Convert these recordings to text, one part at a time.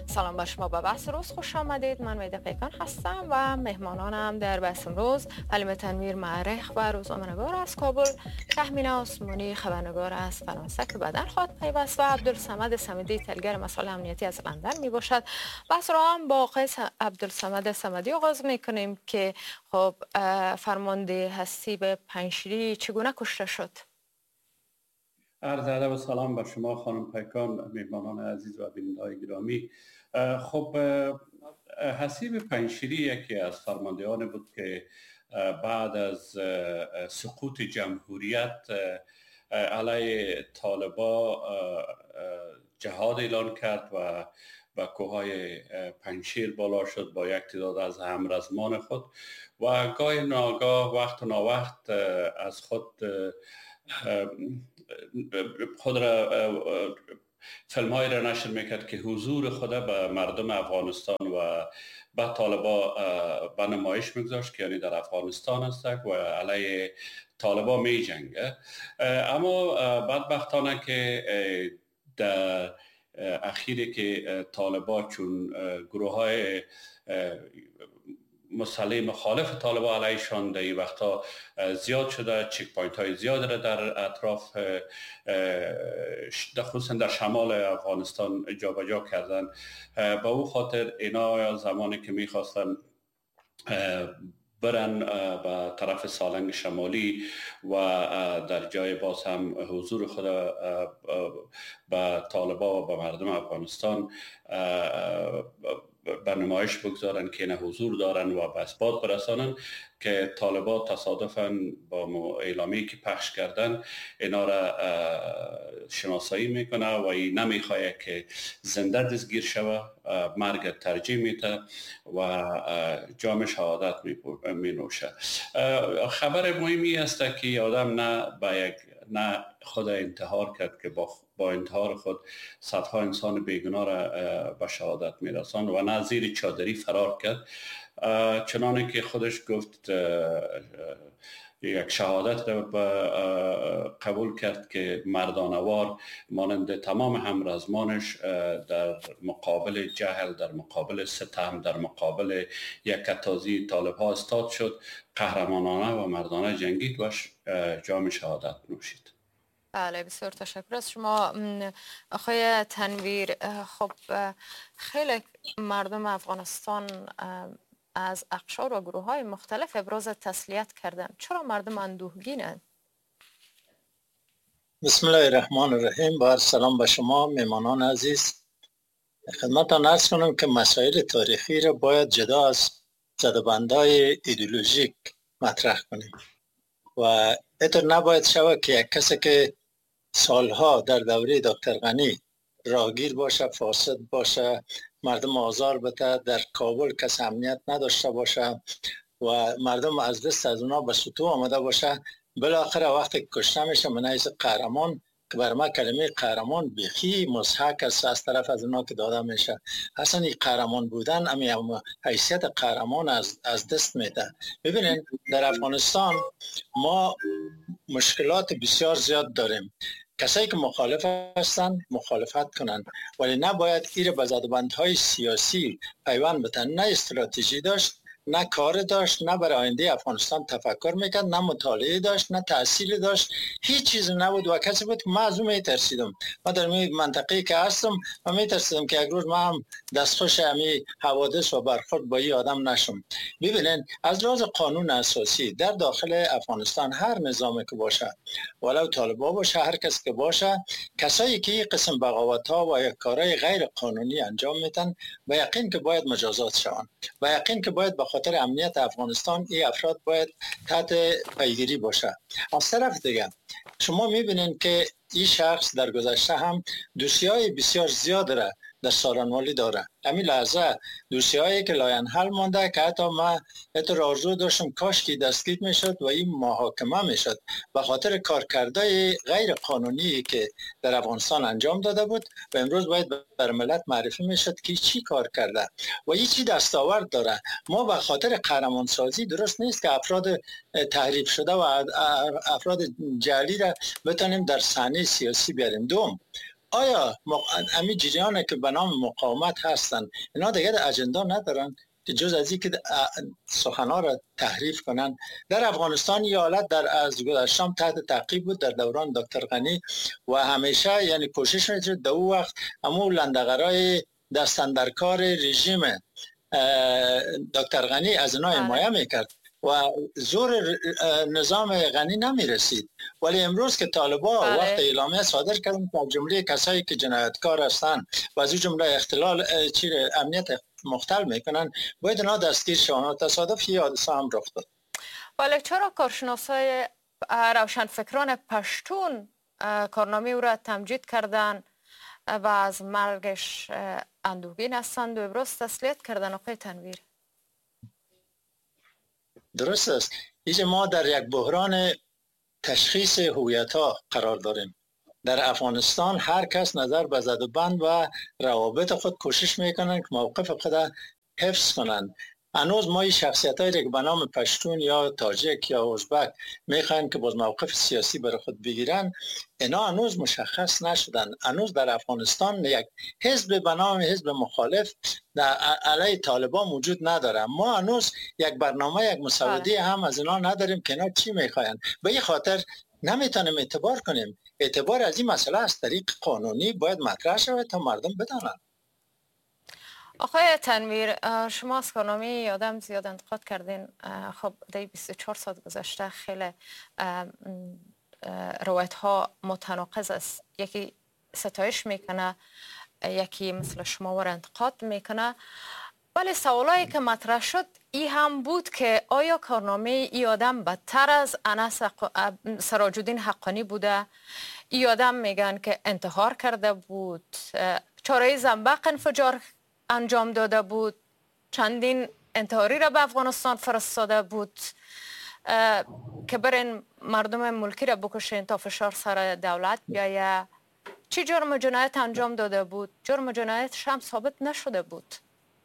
سلام بر شما. به بحث روز خوش آمدید. من میده پیکان هستم و مهمانانم در بحث امروز حلیمه تنویر معرخ و روزنامه‌نگار از کابل، تهمینه آسمانی خبرنگار از فرانسه که بعداً خواهد پیوست و عبدالصمد صمدی تحلیلگر مسائل امنیتی از لندن می باشد. بحث را هم با آقای عبدالصمد صمدی آغاز میکنیم که خب فرمانده حسیب پنجشیری چگونه کشته شد؟ عرض ادب و سلام بر شما خانم پیکان، مهمانان عزیز و بینندگان گرامی. خب حسیب پنجشیری یکی از فرماندهان بود که بعد از سقوط جمهوریت علیه طالبا جهاد اعلان کرد و به کوههای پنجشیر بالا شد با یک تعداد از همرزمان خود و گاه ناگاه وقت و ناوقت از خود را فیلم های را نشر میکرد که حضور خود به مردم افغانستان و به طالبا به نمایش میگذاشت که یعنی در افغانستان است و علیه طالبا می جنگه. اما بدبختانه که در اخیری که طالبا چون گروه های مسئله مخالف طالبا علیشان در این وقتا زیاد شده، چک پوینت های زیاد را در اطراف خصوصا در شمال افغانستان جابجا کردن. با او خاطر اینا زمانی که میخواستن برن به طرف سالنگ شمالی و در جای باز هم حضور خود به طالبا و به مردم افغانستان به نمایش بگذارن که نه حضور دارن و به اثبات برسانن، که طالبا تصادفاً با اعلامی که پخش کردن اینا را شناسایی میکنه و این نمیخواه که زنده دستگیر شوه، مرگ ترجیح میده و جام شهادت می نوشه. خبر مهمی است که آدم نه خود انتحار کرد که با انتحار خود صدها انسان بیگناه را به شهادت میرساند و نه زیر چادری فرار کرد، چنانه که خودش گفت یک شهادت را قبول کرد که مردانوار مانند تمام همرزمانش در مقابل جهل، در مقابل ستم، در مقابل یک کتازی طالب ها استاد شد، قهرمانانه و مردانه جنگید و جام شهادت نوشید. بله، بسیار تشکر از شما آقای تنویر. خب خیلی مردم افغانستان از اقشار و گروه های مختلف ابراز تسلیت کردن. چرا مردم اندوهگینند؟ بسم الله الرحمن الرحیم. با سلام به شما مهمانان عزیز. خدمتتان عرض کنم که مسائل تاریخی را باید جدا از زدبندهای ایدئولوژیک مطرح کنیم و اینطور نباید شود که یک کسی که سالها در دوره دکتر غنی راهگیر باشه، فاسد باشه، مردم آزار بده، در کابل کس امنیت نداشته باشه و مردم از دست از اونا به سطوح آمده باشه، بالاخره وقتی کشته میشه من حیث قهرمان، که بر ما کلمه قهرمان بیخی مضحک است از طرف از اونا که داده میشه. اصلا این قهرمان بودن حیثیت قهرمان از دست میده. ببینید در افغانستان ما مشکلات بسیار زیاد داریم. کسایی که مخالف هستند مخالفت کنند، ولی نباید ایره به زدبندهای سیاسی پیوند بتن. نه استراتژی داشت، نه کار داشت، نه برای آینده افغانستان تفکر میکرد، نه مطالعه داشت، نه تحصیل داشت، هیچ چیز نبود و کسی بود که من از اون میترسیدم. من در منطقه‌ای که هستم و میترسیدم که یک روز من هم دستخوش امی حوادث و برخورد با این آدم نشم. ببینید از لحاظ قانون اساسی در داخل افغانستان هر نظامی که باشه، ولو طالبا باشه، هر کس که باشه، کسایی که این قسم بغاوت ها و کارهای غیر قانونی انجام میدن به یقین که باید مجازات شوند، به یقین که باید به خاطر امنیت افغانستان این افراد باید تحت پیگیری باشه. از طرف دیگه شما میبینید که این شخص در گذشته هم دوسیه‌های بسیار زیاد را در سارنوالی داره. همین لحظه دوسیه‌هایی که لاینحل مانده که حتی من آرزو داشتم کاش که دستگیر میشد و این محاکمه میشد به خاطر کارکردهای غیر قانونی که در افغانستان انجام داده بود و امروز باید بر ملت معرفی میشد که چی کار کرده و این چی دستاورد داره. ما به خاطر قهرمانسازی درست نیست که افراد تحریف شده و افراد جعلی را بتونیم در صحنه سیاسی بیاریم. دوم، آیا امی جریان که به نام مقاومت هستند اینا دیگه اجندا ندارن که جز از اینکه سخنها را تحریف کنن؟ در افغانستان یه حالت در از گذشتم تحت تعقیب بود در دوران دکتر غنی و همیشه یعنی کوشش می‌کرد در اون وقت همون لندغرای دستاندرکار رژیم دکتر غنی از اینا حمایت میکرد و زور نظام غنی نمی رسید. ولی امروز که طالبا وقت اعلامیه صادر کردن که جمله کسایی که جنایتکار هستند و از جمله اختلال امنیت مختل میکنن باید اینا دستگیر شوند. تصادف یه حادثه هم رخ داد. ولی چرا کارشناسای روشنفکران پشتون کارنامه او را تمجید کردن و از مرگش اندوهگین هستند و امروز تسلیت کردن؟ آقای تنویر، درست است. اینجا ما در یک بحران تشخیص هویت ها قرار داریم. در افغانستان هر کس نظر به زد و بند و روابط خود کوشش میکنن که موقف خود حفظ کنند. هنوز ما این شخصیت هایی که به نام پشتون یا تاجک یا ازبک میخواین که باز موقف سیاسی برای خود بگیرن، اینا هنوز مشخص نشدن. هنوز در افغانستان یک حزب به نام حزب مخالف علیه طالبان موجود نداره. ما هنوز یک برنامه، یک مسودی هم از اینا نداریم که اینا چی میخواین. به این خاطر نمیتونیم اعتبار کنیم. اعتبار از این مسئله از طریق قانونی باید مطرح شود تا مردم بدانند. آقای تنویر، شما از کارنامه آدم زیاد انتقاد کردین. خب در 24 ساعت گذشته خیلی روایت ها متناقض است. یکی ستایش میکنه، یکی مثل شما ور انتقاد میکنه. ولی سوالایی که مطرح شد این هم بود که آیا کارنامه ای آدم بدتر از انس سراج‌الدین حقانی بوده؟ ای آدم میگن که انتحار کرده بود، چاره زنبق انفجار انجام داده بود، چندین انتحاری را به افغانستان فرستاده بود که برین مردم ملکی را بکشین تا فشار سر دولت بیایه. چی جرم جنایت انجام داده بود؟ جرم جنایتش هم ثابت نشده بود.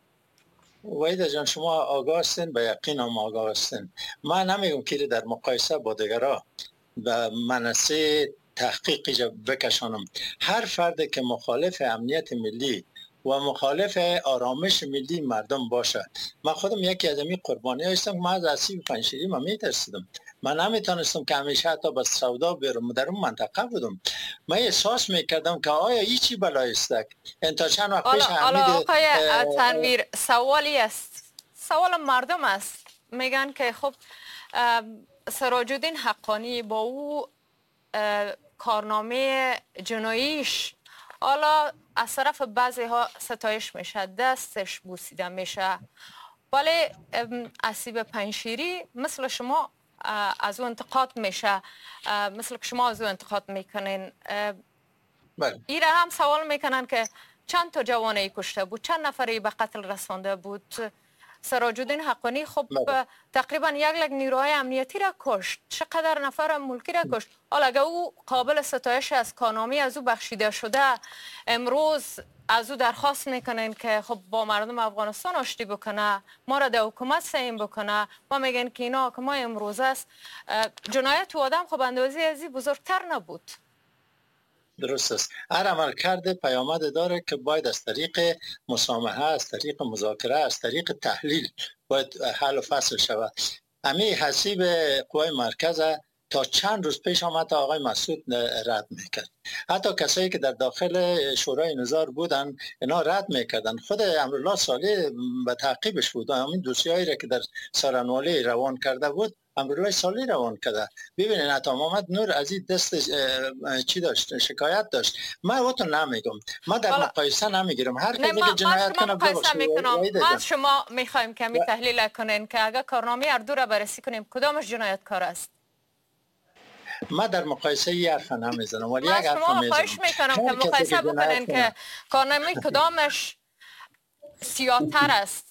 وحید جان، شما آگاه هستین، به یقین هم آگاه هستین. من نمیگم که در مقایسه با دیگرها و منصه تحقیقی بکشانم. هر فرد که مخالف امنیت ملی و مخالف آرامش ملی مردم باشه، من خودم یکی از این قربانی هستم که من از اسیب پنجشیری من میترسیدم. من نمیتونستم که همیشه حتی با سودا برم، در اون منطقه بودم. من احساس میکردم که آیا این چی بلایی است. تا چند وقت پیش آقای تنویر، سوالی است، سوال مردم است. میگن که خب سراج‌الدین حقانی با او کارنامه جناییش حالا از طرف بعضی ها ستایش میشه، دستش بوسیده میشه، ولی اسیب پنجشیری مثل شما از او انتقاد میشه، مثل که شما از او انتقاد میکنین. ایره هم سوال میکنن که چند تا جوانه کشته بود، چند نفری به قتل رسانده بود. سراج‌الدین حقانی خب تقریبا یک نیروهای امنیتی را کشت، چقدر نفر ملکی را کشت. حالا اگه او قابل ستایش از کارنامه از او بخشیده شده، امروز از او درخواست میکنین که خب با مردم افغانستان آشتی بکنه، ما را در حکومت سهیم بکنه، ما میگن که اینا که ما امروز است. جنایت و آدم خب اندازه از این بزرگتر نبود. درست است. هر عمل کرده پیامد داره که باید از طریق مسامحه، از طریق مذاکره، از طریق تحلیل باید حل و فصل شود. امی حسیب قوای مرکز تا چند روز پیش هم حتی آقای مسعود رد میکرد. حتی کسایی که در داخل شورای نظار بودن اینا رد میکردن. خود امرالله صالح به تعقیبش بود. همین دوسیه‌ای را که در سارنوالی روان کرده بود امرالله صالح روان کرده. ببینید حتی محمد نور از این دست چی داشت، شکایت داشت. من وقتون نمیگم، ما در مقایسه نمیگیرم. هر کسی که جنایت کنه ما از شما میخوایم کمی تحلیل کنین که اگر کارنامه اردو را بررسی کنیم کدامش جنایتکار است. ما در مقایسه یه حرف نمیزنم، ولی یک حرف میزنم. خواهش میکنم که مقایسه بکنین که کارنامه کدامش سیاه‌تر است.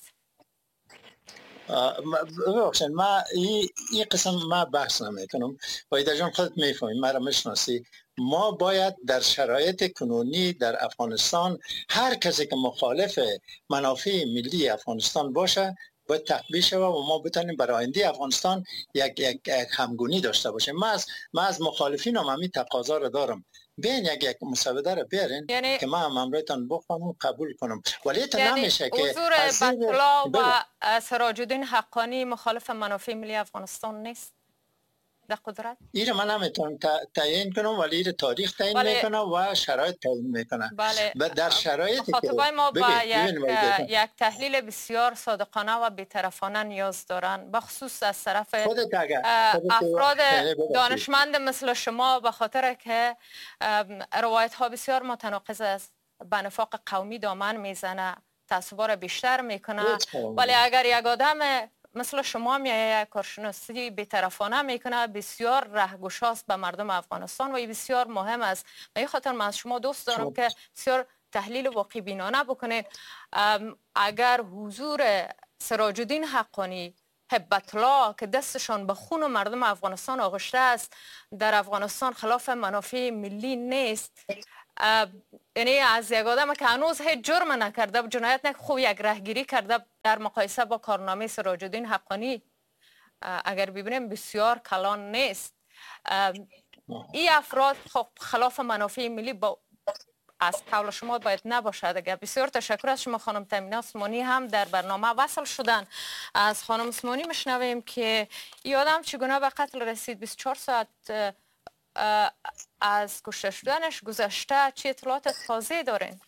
ببخشید ما این قسم ما بحث نمیکنم. وحید جان خودت میفهمی، ما را میشناسی. ما باید در شرایط کنونی در افغانستان هر کسی که مخالف منافع ملی افغانستان باشه باید تقبیل شود و ما بتونیم برای آینده افغانستان یک همگونی داشته باشیم. من از مخالفین هم همین تقاضا را دارم بیاین یک مسوده رو بیارین یعنی که من هم امرایتان بخوانم قبول کنم، ولی تا یعنی نمیشه که حضور بطلا و سراج الدین حقانی مخالف منافع ملی افغانستان نیست در قدرت؟ این من نمیتونم تعیین کنم، ولی این تاریخ تعیین میکنه و شرایط تعیین میکنه. بله. و در شرایطی که مخاطبای ما با یک تحلیل بسیار صادقانه و بی‌طرفانه نیاز دارن، بخصوص از طرف افراد دانشمند مثل شما، به خاطر که روایت ها بسیار متناقض است، به نفاق قومی دامن میزنه، تعصبا را بیشتر میکنه. ولی اگر یک آدم مثل شما میایه کارشناسی بی‌طرفانه میکنه، بسیار رهگشاست به مردم افغانستان و این بسیار مهم است. و این خاطر من از شما دوست دارم که بسیار تحلیل واقع بینانه بکنید. اگر حضور سراج الدین حقانی، هبت الله که دستشان به خون مردم افغانستان آغشته است، در افغانستان خلاف منافع ملی نیست، یعنی از یک آدم که هنوز هیچ جرم نکرده و جنایت نکرده، خوب یک رهگیری کرده، در مقایسه با کارنامه سراج الدین حقانی اگر ببینیم بسیار کلان نیست. این افراد خب خلاف منافع ملی با از قول شما باید نباشد. اگر بسیار تشکر از شما خانم تهمینه عثمانی، هم در برنامه وصل شدن. از خانم عثمانی میشنویم که این آدم چگونه به قتل رسید، 24 ساعت از کشته شدنش گذشته، چه اطلاعات تازه دارین؟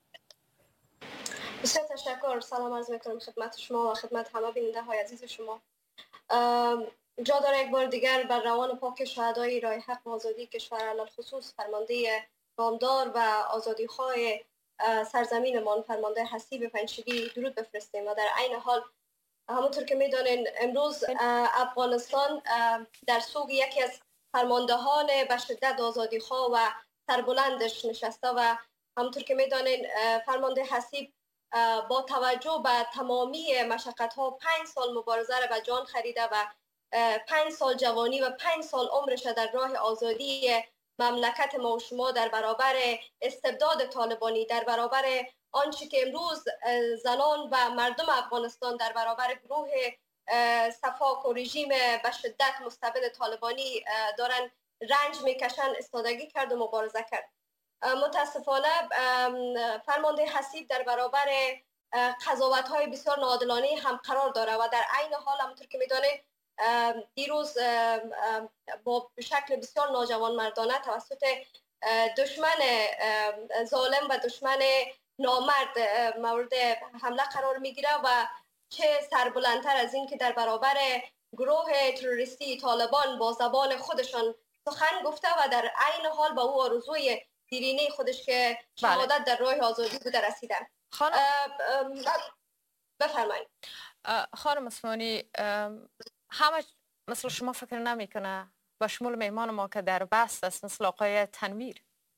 بسیار تشکر. سلام عرض میکنم خدمت شما و خدمت همه بیننده های عزیز شما. جا داره یک بار دیگر بر روان پاک شهدای رای حق و آزادی کشور، علل خصوص فرمانده نامدار و آزادیخواه سرزمینمان فرمانده حسیب پنجشیری درود بفرستیم. و در عین حال همونطور که میدانین امروز افغانستان در سوگ یکی از فرماندهان به شدت آزادیخواه و سربلندش نشسته و همونطور که میدانین فرمانده حسیب با توجه به تمامی مشقت‌ها 5 سال مبارزه را به جان خریده و 5 سال جوانی و 5 سال عمرش در راه آزادی مملکت ما و شما در برابر استبداد طالبانی، در برابر آنچه که امروز زنان و مردم افغانستان در برابر گروه صفاک و رژیم به شدت مستبد طالبانی دارن رنج میکشن، استادگی کرد و مبارزه کرد. متاسفانه فرمانده حسیب در برابر قضاوت‌های بسیار ناعادلانه هم قرار داره و در عین حال همونطور که میدانید دیروز با شکل بسیار ناجوان مردانه توسط دشمن ظالم و دشمن نامرد مورد حمله قرار میگیره و چه سربلندتر از این که در برابر گروه تروریستی طالبان با زبان خودشان سخن گفته و در عین حال با او آرزوی دیرینه خودش که شهادت در راه آزادی بوده رسیدن. بفرمایید. خانم عثمانی، همه مثل شما فکر نمیکنه با شمول میمان ما که در بحث است مثل آقای تنویر؟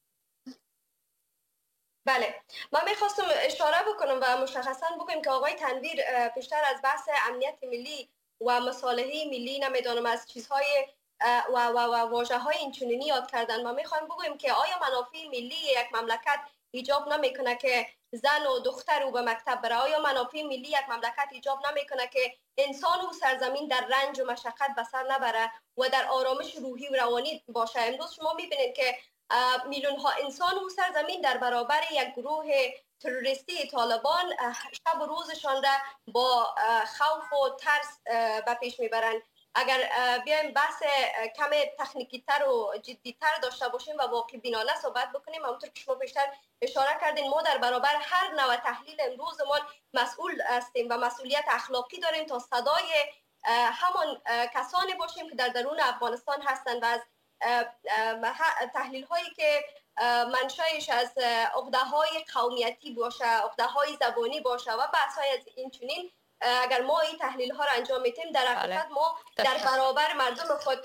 بله، من میخواستم اشاره بکنم و مشخصا بگم که آقای تنویر پیشتر از بحث امنیت ملی و مصالحه ملی نمیدانم از چیزهای و واژه های اینچنینی یاد کردن. ما میخوایم بگویم که آیا منافع ملی یک مملکت ایجاب نمیکنه که زن و دختر او به مکتب بره؟ آیا منافع ملی یک مملکت ایجاب نمیکنه که انسان و سرزمین در رنج و مشقت به سر نبره و در آرامش روحی و روانی باشه؟ امروز شما میبینید که میلیون ها انسان و سرزمین در برابر یک گروه تروریستی طالبان شب و روزشان را با خوف و ترس به پیش میبرند. اگر بیایم بحث کم تکنیکی تر و جدی تر داشته باشیم و واقع بینانه صحبت بکنیم، همونطور که شما بیشتر اشاره کردین، ما در برابر هر نوع تحلیل امروزمان مسئول هستیم و مسئولیت اخلاقی داریم تا صدای همان کسانی باشیم که در درون افغانستان هستند و از تحلیل هایی که منشأش از عقده های قومیتی باشه، عقده های زبانی باشه و بحث های از این چنین، اگر ما این تحلیل ها را انجام میتیم در حقیقت ما در برابر مردم خود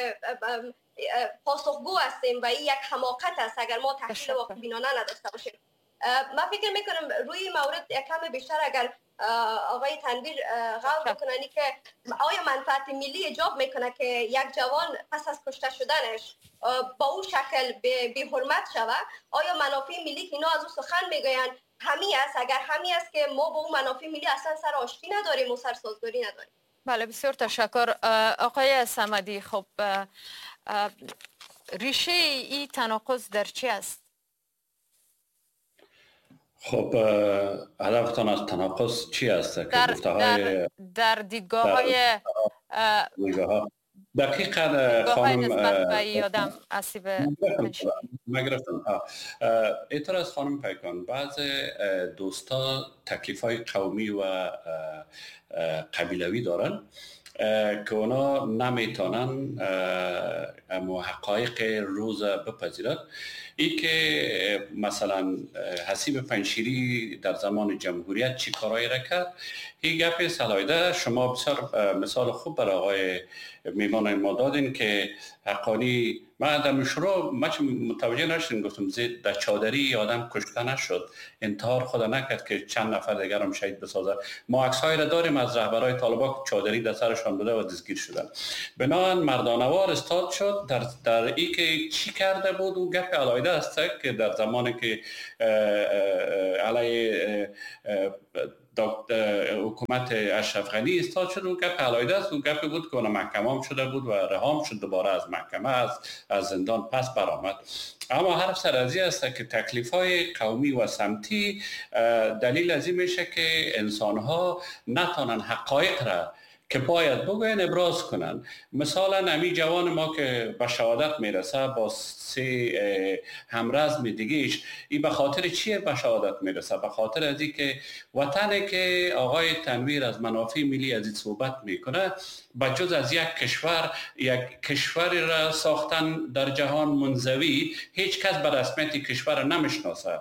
پاسخگو هستیم و این یک حماقت است اگر ما تحلیل واقع بینانه نداشته باشیم. من فکر میکنم روی مورد کم بیشتر اگر آقای تنویر غور بکننی که آیا منفعت ملی ایجاب میکنه که یک جوان پس از کشته شدنش با اون شکل بی حرمت شوه؟ آیا منافع ملی که اینا از اون سخن میگوین همی است؟ اگر همی است که ما با اون منافع ملی اصلا سر آشتی نداریم و سر سازگاری نداریم. بله، بسیار تشکر. آقای صمدی، خب ریشه این تناقض در چی است؟ خب هدفتان از تناقض چی است که گفته های در دیدگاه های دقیقا خانم نسبت به ای آدم اسیب مگرفتم اینطور از خانم پیکان بعض دوستا تکلیف های قومی و قبیلوی دارن که اونا نمیتونن حقایق روز بپذیرد. ای که مثلا حسیب پنشیری در زمان جمهوریت چی کارایی را کرد، این گپ سلایده شما بسیار مثال خوب برای آقای میمان ما دادین که حقانی من در شروع متوجه نشدیم، گفتم در چادری آدم کشته نشد، انتحار خدا نکرد که چند نفر دیگر هم شهید بسازه. ما عکس‌هایی را داریم از رهبرای طالبان که چادری در سرشان بوده و دستگیر شدن. بنابراین مردانوار استاد شد در ای که چی کرده بود و گپ علایده است که در زمانی که علیه حکومت اشرف غنی استاد شد و گپ علایده است و گپ بود که اون محکمه هم شده بود و رهام شد، دوباره از محکمه از زندان پس برآمد. اما حرف سر از این است که تکلیف های قومی و سمتی دلیل از این میشه که انسان ها نتونن حقایق را که باید بگوین ابراز کنن. مثلا امی جوان ما که به شهادت میرسه با 3 همرزم دیگهش، این به خاطر چیه به شهادت میرسه؟ به خاطر از این که وطنی که آقای تنویر از منافع ملی از این صحبت میکنه بجز از یک کشوری را ساختن در جهان منزوی، هیچ کس به رسمیت کشور را نمیشناسه.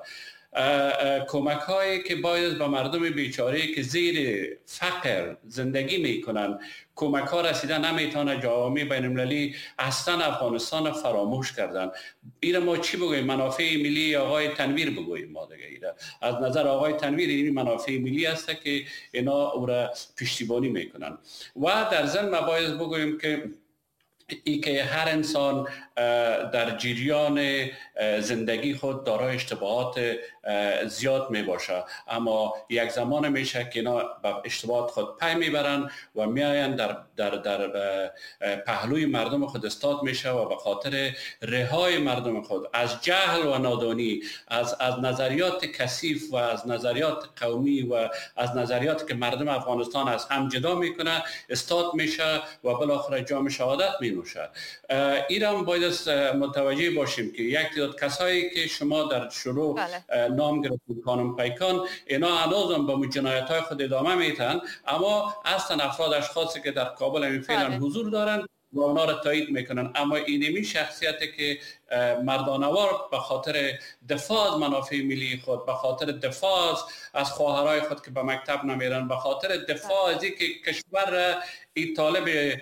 کمک هایی که باید به مردم بیچاره که زیر فقر زندگی میکنن کمک ها رسیده نمیتونه. جوامع بین المللی اصلا افغانستان فراموش کردن. ایره ما چی بگویم؟ منافع ملی آقای تنویر بگویم. ما دیگه ایره از نظر آقای تنویر این منافع ملی است که اینا او را پشتیبانی میکنن. و در ضمن ما باید بگویم که ای که هر انسان در جریان زندگی خود دارای اشتباهات زیاد می باشه، اما یک زمان میشه که اینا به اشتباهات خود پی میبرن و میاین در پهلوی مردم خود استاد میشه و به خاطر رهای مردم خود از جهل و نادانی، از نظریات کثیف و از نظریات قومی و از نظریات که مردم افغانستان از هم جدا میکنه استاد میشه و بالاخره جام شهادت می نوشه. ایران باید متوجه باشیم که یک تعداد کسایی که شما در شروع نام گرفتید خانم پیکان، اینا هنوزم با جنایت‌های خود ادامه میتن، اما اصلا افراد اشخاصی که در کابل همین فعلا حضور دارن و اونا را تایید میکنن. اما اینمی شخصیتی که مردانوار به خاطر دفاع از منافع ملی خود، به خاطر دفاع از خواهرای خود که به مکتب نمیرن، به خاطر دفاع از اینکه کشور را این طالب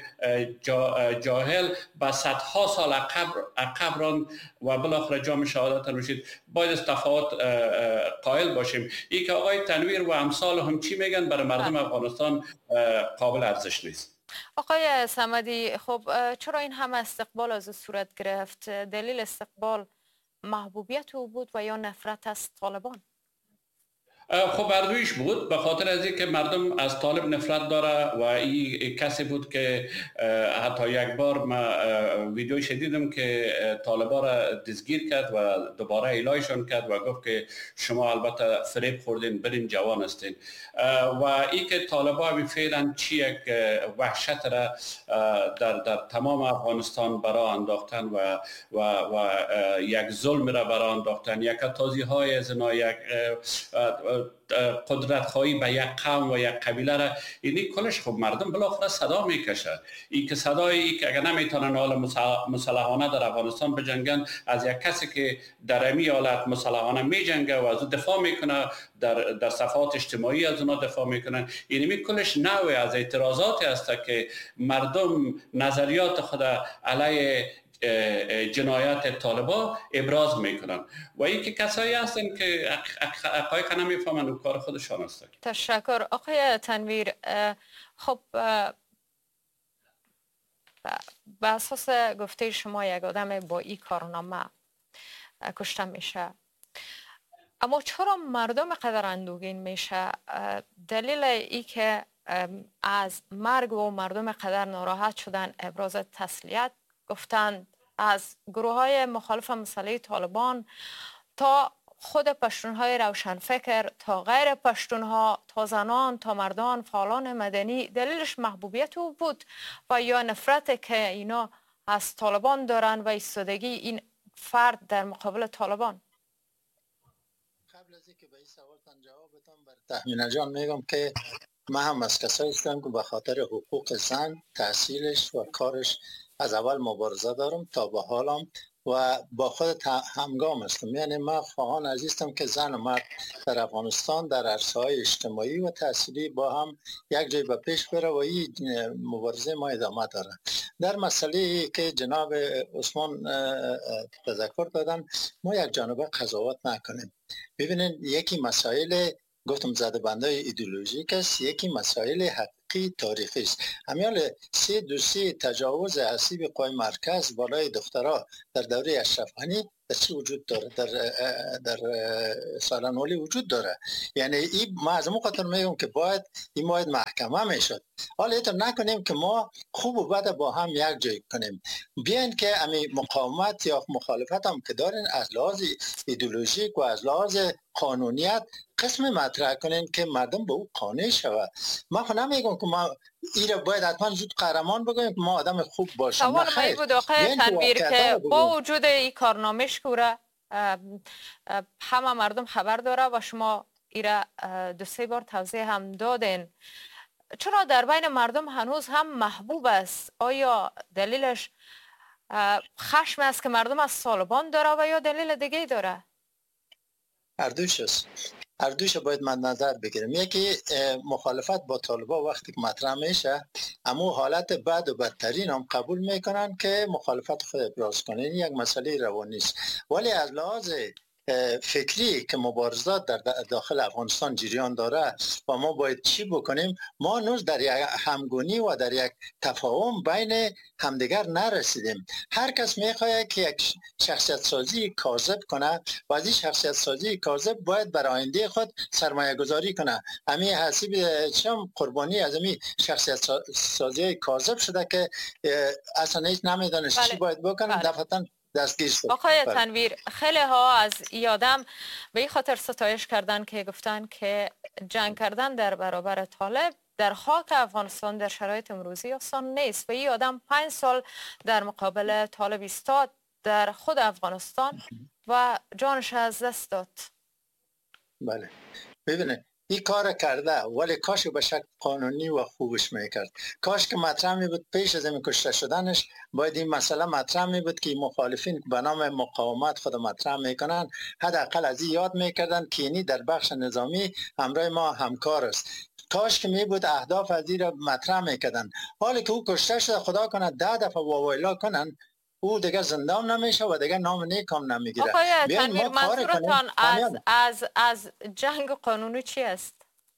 جاهل به صدها سال عقب راند و بالاخره جام شهادت نوشید، باید تفاوت قائل باشیم. این که آقای تنویر و امثال هم چی میگن برای مردم افغانستان قابل ارزش نیست. آقای صمدی، خب چرا این همه استقبال از او صورت گرفت؟ دلیل استقبال محبوبیت او بود و یا نفرت از طالبان؟ خب اردویش بود، به خاطر از اینکه مردم از طالب نفرت داره و این کسی بود که حتی یک بار ما ویدیوی شدیدم که طالبا را دستگیر کرد و دوباره اعلایشان کرد و گفت که شما البته فریب خوردین، برین جوان هستین. و این که طالبا فعلا چی یک وحشت را در تمام افغانستان برای انداختن و یک ظلم را برای انداختن، یک توضیح‌های زنا، یک قدرت خواهی به یک قوم و یک قبیله را، اینی کلش خب مردم بالاخره صدا میکشه. این که صدای که اگر نمیتونن حال مسلحانه در افغانستان بجنگن، از یک کسی که در امی حالت مسلحانه میجنگه و از دفاع میکنه، در صفحات اجتماعی از اونا دفاع میکنن، اینی کلش نوع از اعتراضاتی است که مردم نظریات خود علیه جنایت طالبا ابراز میکنن و این که کسایی هستن که حقایق نمیفهمن و کار خودشان است. تشکر. آقای تنویر، خب به اساس گفته شما یک آدم با این کارنامه کشته میشه، اما چرا مردم قدر اندوهگین میشه؟ دلیل ای که از مرگ و مردم قدر ناراحت شدن ابراز تسلیت گفتند از گروه های مخالف مسئله طالبان تا خود پشتونهای روشنفکر تا غیر پشتونها تا زنان تا مردان فعالان مدنی دلیلش محبوبیت او بود و یا نفرت که اینا از طالبان دارن و ایستادگی این فرد در مقابل طالبان؟ قبل از اینکه به این سوالتان جواب بدم بر تحمینه جان میگم که من هم از کسایی هستم که به خاطر حقوق زن تحصیلش و کارش از اول مبارزه دارم تا به حالم و با خود همگام هستم. یعنی من خواهان عزیزم که زن و مرد در افغانستان در عرصه‌های اجتماعی و تحصیلی با هم یک جای به پیش بره و این مبارزه ما ادامه داره. در مسئله که جناب عثمان تذکر دادن ما یک جانبه قضاوت نکنیم. ببینید یکی مسائل گفتم زده بندای ایدئولوژیک است، یکی مسائل حقیقی تاریخی است. همیال سه دوسیه تجاوز عصیب قوای مرکز بالای دخترها در دوره اشرف غنی در چی وجود داره؟ در سالنولی وجود داره. یعنی این ما از اون خاطر میگم که باید محکمه میشد. حالا ایتو نکنیم که ما خوب و بد با هم یک جای کنیم. بیاین که امی مقاومت یا مخالفت هم که دارین از لحاظ ایدئولوژیک و از لحاظ قانونیت قسم مطرح کنین که مردم به او قانع شود. من خود نمیگم که ما ایره باید حتما زود قهرمان بگویم که ما آدم خوب باشیم. سوال من بود آقای تنویر که با وجود این کارنامه‌اش که همه مردم خبر داره و شما ایره دو سه بار توضیح هم دادین، چرا در بین مردم هنوز هم محبوب است؟ آیا دلیلش خشم است که مردم از طالبان داره و یا دلیل دیگه داره؟ اردوش است. اردوش باید من نظر بگیرم. یکی مخالفت با طالبان وقتی که مطرح میشه اما حالت بد و بدترین هم قبول میکنن که مخالفت خود ابراز کنن. این یک مسئله روانی است. ولی از لحاظ فکری که مبارزات در داخل افغانستان جریان داره و ما باید چی بکنیم، ما هنوز در یک همگونی و در یک تفاهم بین همدیگر نرسیدیم. هر کس میخواد که یک شخصیت سازی کاذب کنه و از این شخصیت سازی کاذب باید بر آینده خود سرمایه گذاری کنه. امی حسیب چم قربانی از امی شخصیت سازی کاذب شده که اصلا هیچ نمیدونه چی باید بکنه. دفعتاً دستگیر شد. آقای تنویر، خیلی ها از این آدم به این خاطر ستایش کردن که گفتن که جنگ کردن در برابر طالب در خاک افغانستان در شرایط امروزی آسان نیست و این آدم 5 سال در مقابل طالب ایستاد در خود افغانستان و جانش از دست داد. بله ببینه این کار کرده ولی کاش به شکل قانونی و خوبش میکرد. کاش که مطرح می بود پیش از این کشته شدنش باید این مسئله مطرح می بود که مخالفین که به نام مقاومت خود مطرح میکنن حداقل از این یاد میکردن که اینی در بخش نظامی همراه ما همکار است. کاش که می بود اهداف از این را مطرح میکردن. حالی که او کشته شده خدا کنه 10 دفعه واویلا کنن او دیگه زندان نمیشه و دیگه نام نیک هم نمیگیره. آقای تنویر، منظورتان از جنگ قانونی چی است؟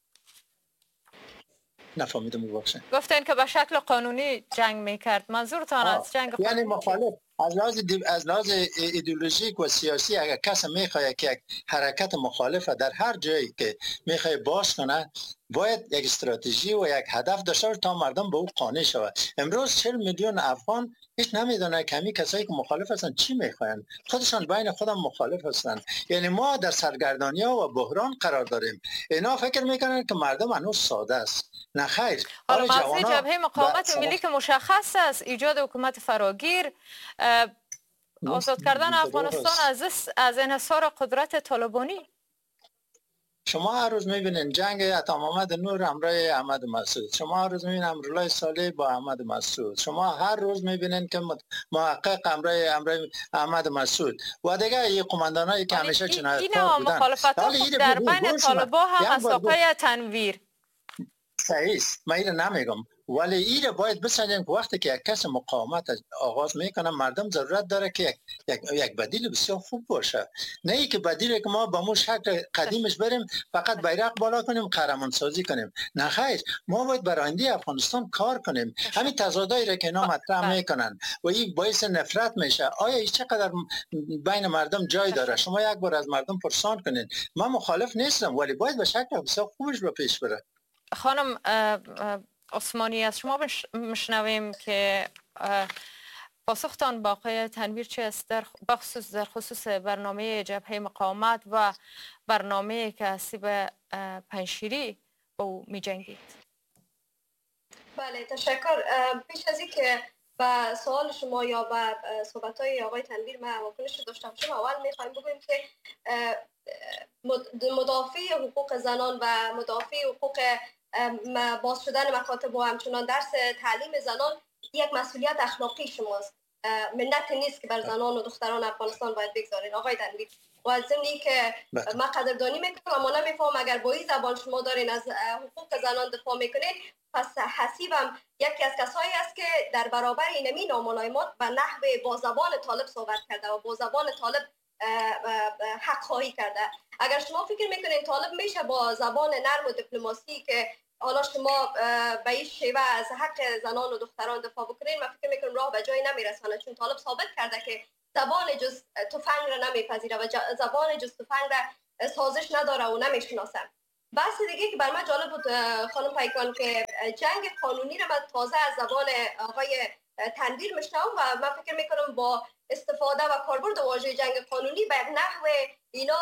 نفهمیدم ببخشید. گفتن که به شکل قانونی جنگ میکرد. منظورتان از جنگ قانونی یعنی مخالف از لحاظ ایدئولوژیک و سیاسی اگر کس میخواد که یک حرکت مخالفه در هر جایی که میخواد باز کنه باید یک استراتژی و یک هدف داشته باشه تا مردم به او قانع شود. امروز 40 میلیون افغان هیچ نمیدونه که همین کسایی که مخالف هستن چی میخواین. خودشان بین خودم مخالف هستن. یعنی ما در سرگردانی ها و بحران قرار داریم. اینا فکر میکنن که مردم هنوز ساده است. نه خیر. حالا موضوع جبهه مقاومت ملی که مشخص است، ایجاد حکومت فراگیر، آزاد کردن افغانستان از انحصار قدرت طالبانی. شما هر روز میبینین جنگ عطا محمد نور همراه احمد مسعود، شما هر روز میبینین امرالله صالح با احمد مسعود، شما هر روز میبینین که محقق همراه احمد مسعود و دیگه این قماندانایی که همیشه جنایتکار بودن. مخالفت در بین طالبان هم از آقای تنویر. صحیح است، من این نمیگم، ولی این باید بسنجیم که وقتی که یک کس مقاومت آغاز میکنه مردم ضرورت داره که یک بدیل بسیار خوب باشه. نه ای که بدیلی که ما با مو شکل قدیمش بریم فقط بیرق بالا کنیم قهرمان سازی کنیم. نه خیر، ما باید برای آینده افغانستان کار کنیم. همین تضادایی را که اینا مطرح میکنن و این باعث نفرت میشه، آیا این چقدر بین مردم جای داره؟ شما یک بار از مردم پرسان کنین. من مخالف نیستم ولی باید به شکل بسیار خوبش به پیش بره. خانم عثمانی، از شما مشنویم که پاسختان با آقای تنویر چه است در خصوص برنامه جبهه مقاومت و برنامه که سیب پنشیری با او می جنگید؟ بله تشکر. پیش از اینکه به سوال شما یا به صحبت‌های آقای تنویر من واکنش داشته باشم، اول می‌خوایم بگویم که مدافع حقوق زنان و مدافع حقوق باز شدن مکاتب و همچنان درس تعلیم زنان یک مسئولیت اخلاقی شماست. منت نیست که بر زنان و دختران افغانستان باید بگذارین آقای تنویر. و ضمنی که من قدردانی میکنم اما نمیفهم اگر با این زبان شما دارین از حقوق زنان دفاع میکنین، پس حسیبم یکی از کسایی است که در برابر اینمی ناملایمات به نحو با زبان طالب صحبت کرده و با زبان طالب حق خواهی کرده. اگر شما فکر میکنین طالب میشه با زبان نرم و دیپلماسی که حالا شما به این شیوه از حق زنان و دختران دفاع بکنین، من فکر میکنم راه به جایی نمیرسانه، چون طالب ثابت کرده که زبان جز تفنگ را نمیپذیره و زبان جز تفنگ را سازش نداره و نمیشناسه. بحث دیگه که بر من جالب بود خانم پیکان که جنگ قانونی را من تازه از زبان آقای تنویر میشنوم و من فکر میکنم با استفاده و کاربرد واژه جنگ قانونی به نحو اینا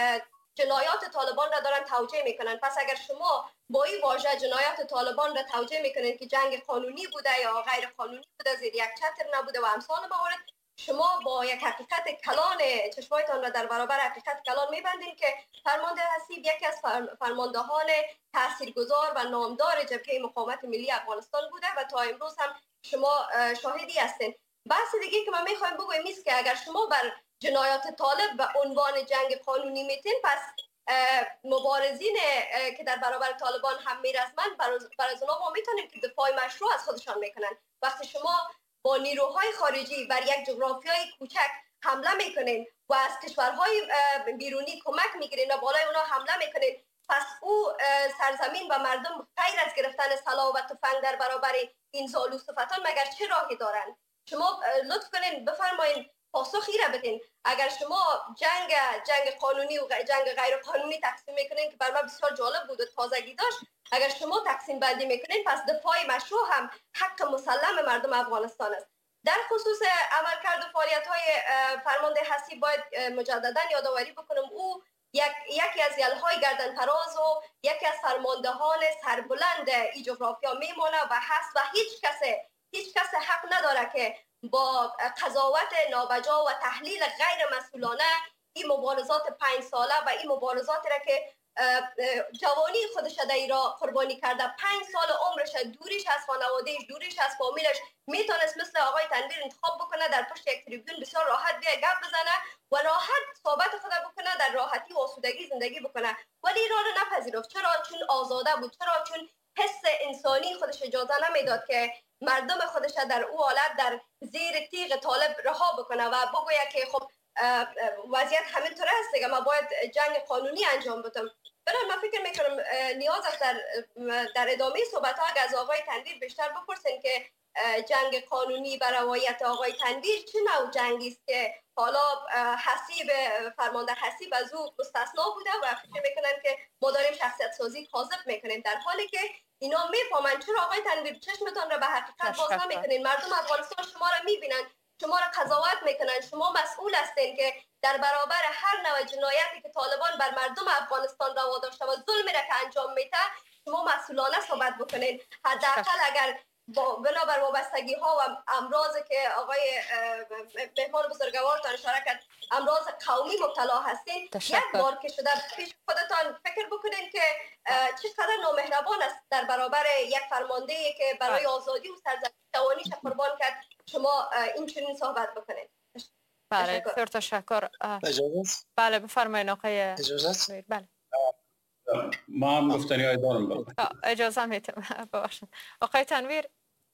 جنایات طالبان را دارن توجیه میکنن. پس اگر شما با این واژه جنایات طالبان را توجیه میکنن که جنگ قانونی بوده یا غیر قانونی بوده، زیر یک چتر نبوده و امثال موارد، شما با یک حقیقت کلان چشمایتان را در برابر حقیقت کلان میبندین که فرمانده حسیب یکی از فرماندهان تاثیرگذار و نامدار جبهه مقاومت ملی افغانستان بوده و تا امروز هم شما شاهدی هستین. بحث دیگه که من میخوایم بگویم نیست که اگر شما بر جنایات طالب به عنوان جنگ قانونی میتین، پس مبارزین که در برابر طالبان هم میرسمند بر از اونا ما میتونیم که دفاع مشروع از خودشان میکنن. وقتی شما با نیروهای خارجی بر یک جغرافیای کوچک حمله میکنین و از کشورهای بیرونی کمک میگیرین و بالای اونا حمله میکنین، پس او سرزمین و مردم غیر از گرفتن سلاح و تفنگ در برابر این زالوصفتان مگر چه راهی دارن؟ شما لطف کنین بفرمایین پاسخی را بدین. اگر شما جنگ قانونی و جنگ غیر قانونی تقسیم میکنین که بر من بسیار جالب بود و تازگی داشت، اگر شما تقسیم بندی میکنین پس دفاع مشروع هم حق مسلم مردم افغانستان است. در خصوص عملکرد و فعالیت‌های فرمانده حسیب باید مجددا یادآوری بکنم او یکی از یلهای گردن فراز و یکی از فرماندهان سربلند این جغرافیا میمونه و هست و هیچ کس حق نداره که با قضاوت نابجا و تحلیل غیر مسئولانه این مبارزات 5 ساله و این مبارزاتی را که جوانی خودش در ایران قربانی کرده، 5 سال عمرش دورش از خانوادهش، دورش از فامیلش، میتونست مثل آقای تنویر انتخاب بکنه در پشت یک تریبیون بسیار راحت بیا گپ بزنه و راحت صحبت خود بکنه، در راحتی و آسودگی زندگی بکنه، ولی ایران رو نپذیرفت. چرا؟ چون آزاده بود. چرا؟ چون حس انسانی خودش اجازه نمیداد که مردم خودش در او حالت در زیر تیغ طالب رها بکنه و بگوید که خب وضعیت همینطوره است دیگه، ما باید جنگ قانونی انجام بدم. برای من فکر میکنم نیاز است در ادامه صحبت ها از آقای تنویر بیشتر بپرسین که جنگ قانونی بر روایت آقای تنویر چه نوع جنگی است که حالا حسیب فرمانده حسیب از او مستثنا بوده و فکر میکنن که ما داریم شخصیت سازی کاذب میکنیم، در حالی که اینا میفهمن. چرا آقای تنویر چشمتان را به حقیقت باز نمیکنین؟ مردم افغانستان شما را میبینن، شما را قضاوت میکنن، شما مسئول هستین که در برابر هر نوع جنایتی که طالبان بر مردم افغانستان روا داشته و ظلمی را که انجام میده شما مسئولانه صحبت بکنین. حداقل اگر بنابر وابستگی ها و امراضی که آقای مهمان بزرگوارتان اشاره کرد امراض قومی مبتلا هستین، یک بار که شده پیش خودتان فکر بکنین که چقدر نامهربان است در برابر یک فرماندهی که برای آزادی و سرزمین جوانیش قربان کرد شما این چنین صحبت بکنین. بله بسیار تشکر. بله بفرمایید آقای اجازه. بله ما هم گفتنی های دارم. اجازه میتونم ببخشید آقای تنویر.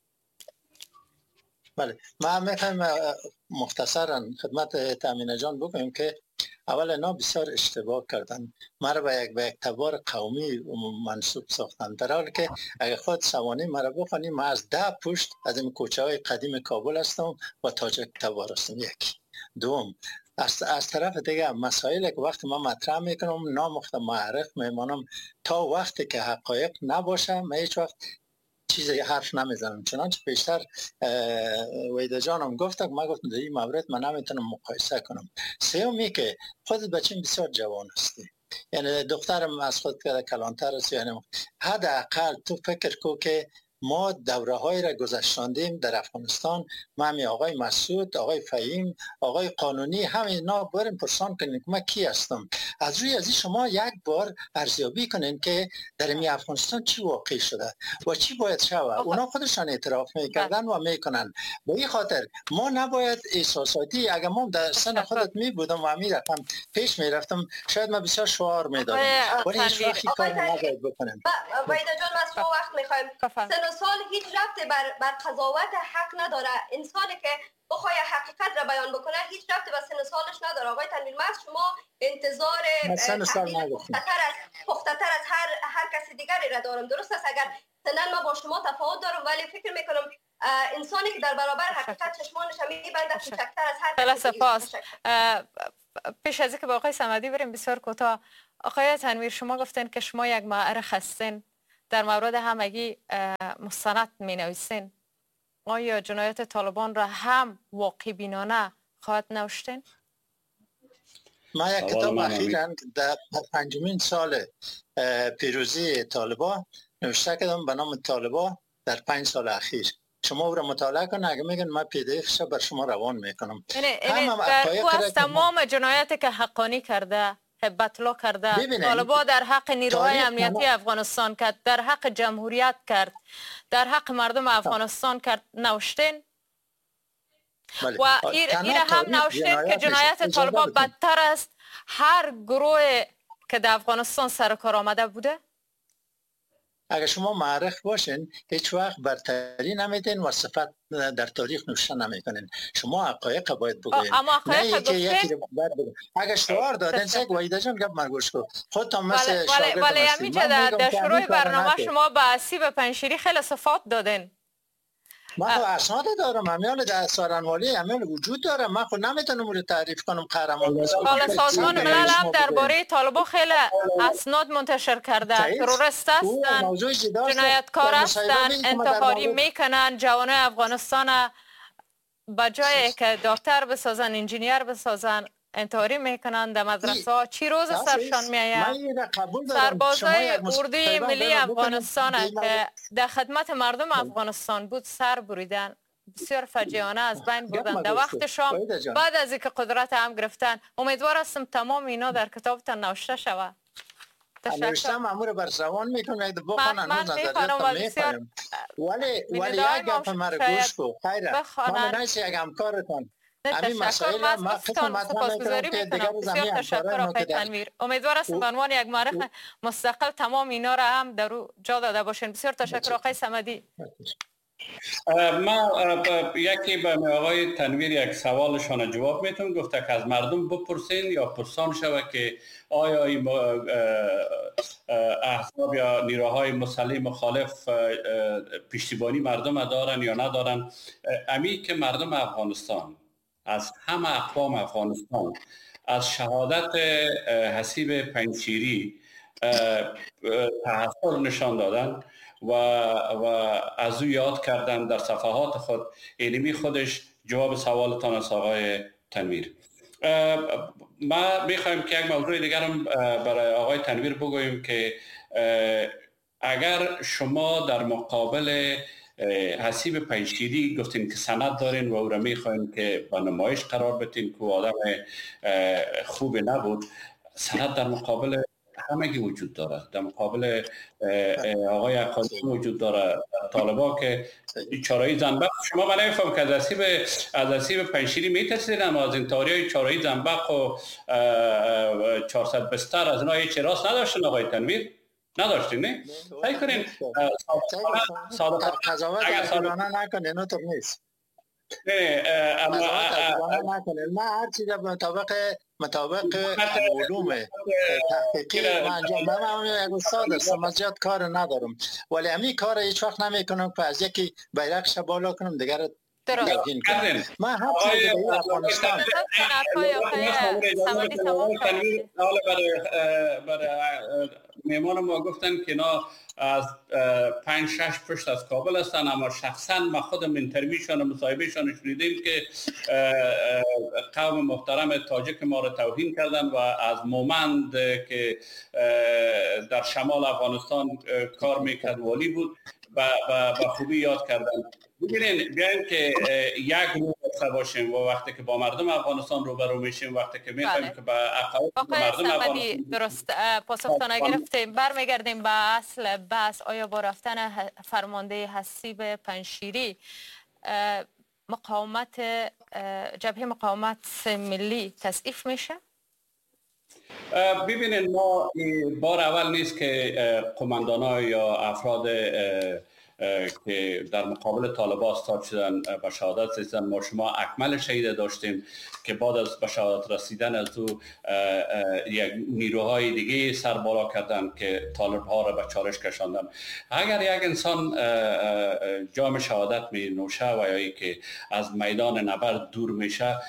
بله ما میخوایم مختصرا خدمت تامینه جان بگویم که اول اینا بسیار اشتباه کردن، مرا به یک تبار قومی منصوب ساختن، در حالی که اگر خود سوانه مرا بخوانی ما از 10 پشت از این کوچه های قدیم کابل هستم و تاجک تبار هستم. یک دوم از طرف دیگه مسائل که وقتی من مطرح میکنم نامخت معرف میمانم تا وقتی که حقایق نباشه من هیچ وقت چیزی حرف نمیزنم. چنانچه پیشتر ویدا جانم گفتم، ما گفتم در این مورد من نمیتونم مقایسه کنم. سومی که خودت بچین بسیار جوان هستی، یعنی دخترم از خود کلانتر است، یعنی حداقل تو فکر کو که ما دوره های را گذشتاندیم در افغانستان. ما آقای مسعود، آقای فهیم، آقای قانونی، همین اینا بریم پرسان کنین که من کی هستم. از روی ازی شما یک بار ارزیابی کنین که در این افغانستان چی واقع شده و چی باید شود. اونا خودشان اعتراف میکردن و میکنن. به این خاطر ما نباید احساساتی، اگر ما در سن خودت می بودم و امیر رفتم پیش میرفتم شاید ما بسیار شعار میدادم، ولی هیچ وقت این کار نباید بکنیم. ویدا جان ما از شما وقت میخوایم. سن سال هیچ ربطی بر قضاوت حق نداره. انسانی که بخواد حقیقت را بیان بکنه هیچ ربطی به سن سالش نداره. آقای تنویر، ما از شما انتظار پخته‌تر از هر کسی دیگری را دارم. درست است اگر سنن ما با شما تفاوت دارم، ولی فکر میکنم انسانی که در برابر حقیقت چشمانش میبنده کوچکتر از هر کسی دیگه. پیش از اینکه با آقای صمدی بریم بسیار کوتاه، آقای تنویر شما گفتین که شما یک مورخ هستین، در مورد همگی مستند می نویسین. آیا جنایت طالبان را هم واقع بینانه خواهد نوشتین؟ ما یک کتاب اخیراً در 5مین سال پیروزی طالبان نوشته کردم به نام طالبان در 5 سال اخیر. شما او را مطالعه کن، اگه میگن من پی دی افش بر شما روان میکنم. او از تمام جنایتی که حقانی کرده، بطلا کرده، طالبان در حق نیروهای امنیتی افغانستان کرد، در حق جمهوریت کرد، در حق مردم افغانستان کرد، نوشتین؟ و این هم نوشتین که جنایت طالبان بدتر است هر گروه که در افغانستان سر کار آمده بوده؟ اگر شما معرخ باشین هیچ وقت برتری نمیدین و صفت در تاریخ نوشته نمیکنین. شما حقایق باید بگوین، نه یکی اگر شعار دادن سگ ویدا جان گپ مرگوش کو خودتان مثل شاگرد ولی همین که در شروع برنامه شما به سیب پنشیری خیلی صفات دادن. من خو اسناد دارم، امیال در سارنوالی امیال وجود دارم. من خو نمیتونم اون رو تعریف کنم قهرمان. حالا سازمان ملل هم درباره طالبان خیلی اسناد منتشر کرده. تروریست هستن، جنایتکار هستن، انتحاری میکنن، جوانای افغانستان با جایی که دکتر بسازن، انجینیر بسازن، انتحاری میکنن. در مدرسه ها چی روز سرشان میآید؟ سربازای اردوی ملی افغانستان که در خدمت مردم افغانستان بود سر بریدن، بسیار فجیعانه از بین بردن در وقت شام بعد از اینکه قدرت هم گرفتن. امیدوار هستم تمام اینا در کتابتان نوشته شود. نوشته مامور بر زبان میکنه بخونن هنوز نظریاتم میفهم، ولی یک گپ مرا گوش کو خیره من نیست یک همکارتان همین مسائل ما سپاسگزاری میکنم. بسیار تشکر آقای تنویر. امیدوار هستم به عنوان یک مورخ مستقل تمام اینا را هم در جا داده باشین. بسیار تشکر آقای صمدی. ما یکی به آقای تنویر یک سوالشان جواب میتونم. گفته که از مردم بپرسین یا پرسان شود که آیا این احزاب یا نیروهای مسلح مخالف پشتیبانی مردم دارن یا ندارن. امی که مردم افغانستان از همه اقوام افغانستان از شهادت حسیب پنجشیری تأثیر نشان دادن و از او یاد کردن در صفحات خود. اینمی خودش جواب سوالتان از آقای تنویر. ما میخوایم که یک موضوع دیگر هم برای آقای تنویر بگوییم که اگر شما در مقابل حسیب پنجشیری گفتین که سند دارین و او را میخواین که با نمایش قرار بدین که آدم خوب نبود، سند در مقابل همگی وجود داره. در مقابل آقای اقالی وجود داره، طالبا که چارایی زنبق. شما من نمیفهم که از حسیب پنجشیری میترسید، اما از این تاریای چارایی زنبق و 400 بستر از اینا هیچ راست نداشتن آقای تنویر؟ نداشتین نه؟ سعی کنین قضاوت عادلانه نکنین، اونطور نیست. ما هر چیز مطابق علوم تحقیقی ما انجام بدم. من یک استاد هستم، از زیاد کار ندارم، ولی همین کار هیچ وقت نمیکنم که از یکی بیرقش بالا کنم دیگر درگین کنم. من هر چیز در افغانستان میمان ما گفتن که اینا از 5-6 پشت از کابل هستن، اما شخصا ما خودم انترویوشان و مصاحبهشان شنیدیم که قوم محترم تاجیک ما را توهین کردن و از مومند که در شمال افغانستان کار میکرد والی بود و خوبی یاد کردن. ببینین بیاین که یک روح داشته باشیم و وقتی که با مردم افغانستان روبرو میشیم، وقتی که میخوایم که با عقاید مردم افغانستان درست پاسختانه گرفتیم، برمیگردیم به اصل بحث. آیا با رفتن فرمانده حسیب پنجشیری مقاومت جبهه مقاومت ملی تضعیف میشه؟ ببینید ما بار اول نیست که قماندان‌ها یا افراد که در مقابل طالبان استاد شدن به شهادت رسیدن. ما شما اکمل شهید داشتیم که بعد از به شهادت رسیدن از او یک نیروهای دیگه سر بالا کردن که طالب‌ها را به چالش کشاندن. اگر یک انسان جام شهادت می نوشه و یا که از میدان نبرد دور میشه،